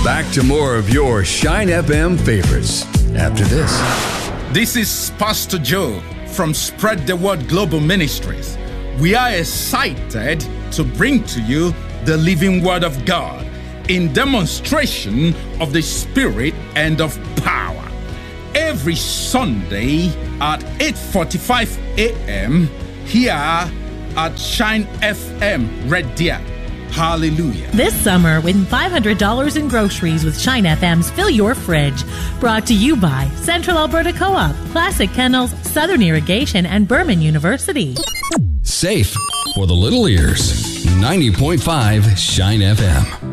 Back to more of your Shine FM favorites after this. This is Pastor Joe from Spread the Word Global Ministries. We are excited to bring to you the living Word of God in demonstration of the Spirit and of power. Every Sunday at 8:45 a.m. here at Shine FM Red Deer. Hallelujah. This summer, win $500 in groceries with Shine FM's Fill Your Fridge. Brought to you by Central Alberta Co-op, Classic Kennels, Southern Irrigation, and Berman University. Safe for the little ears. 90.5 Shine FM.